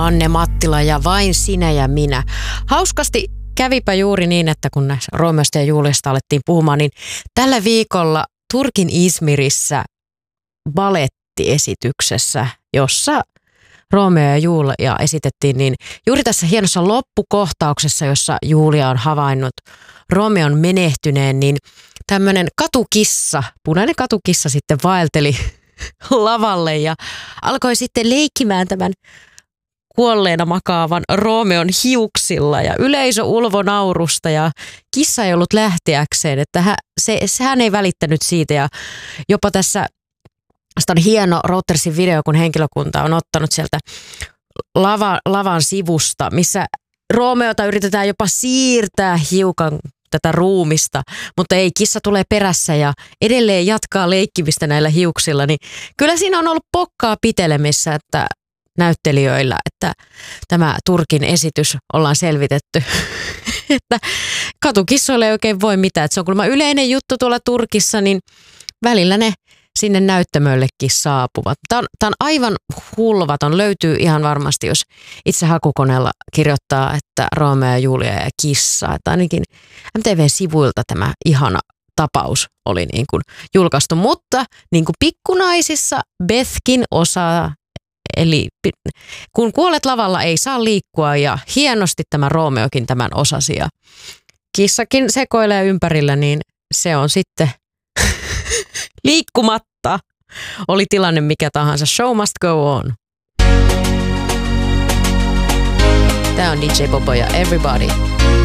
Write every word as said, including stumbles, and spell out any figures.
Anne Mattila ja Vain sinä ja minä. Hauskasti kävipä juuri niin, että kun näissä Roomeosta ja Juliasta alettiin puhumaan, niin tällä viikolla Turkin Izmirissä balettiesityksessä, jossa Romeo ja Julia esitettiin, niin juuri tässä hienossa loppukohtauksessa, jossa Julia on havainnut Romeon menehtyneen, niin tämmöinen katukissa, punainen katukissa sitten vaelteli lavalle ja alkoi sitten leikkimään tämän kuolleena makaavan Romeon hiuksilla ja yleisö ulvo naurusta ja kissa ei ollut lähteäkseen, että hän, se, hän ei välittänyt siitä ja jopa tässä sitä on hieno Reutersin video, kun henkilökunta on ottanut sieltä lava, lavan sivusta, missä Romeota yritetään jopa siirtää hiukan tätä ruumista, mutta ei, kissa tulee perässä ja edelleen jatkaa leikkimistä näillä hiuksilla, niin kyllä siinä on ollut pokkaa pitelemissä, että näyttelijöillä, että tämä Turkin esitys ollaan selvitetty, että katukissoille ei oikein voi mitään, että se on kuulemma yleinen juttu tuolla Turkissa, niin välillä ne sinne näyttämöllekin saapuvat. Tämä on, tämä on aivan hulvaton. Löytyy ihan varmasti, jos itse hakukoneella kirjoittaa, että Romeo ja Julia ja kissa. Että ainakin M T V-sivuilta tämä ihana tapaus oli niin kuin julkaistu. Mutta niin kuin pikkunaisissa Bethkin osaa, eli kun kuolet lavalla ei saa liikkua ja hienosti tämä Romeokin tämän osasi. Ja kissakin sekoilee ympärillä, niin se on sitten liikkumatta. Oli tilanne mikä tahansa. Show must go on. Tämä on D J Bobo ja Everybody.